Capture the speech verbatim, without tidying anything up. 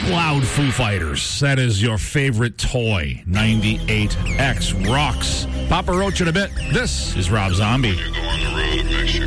Loud Foo Fighters. That is your favorite toy. ninety-eight X rocks. Papa Roach in a bit. This is Rob Zombie. You go on the road and make sure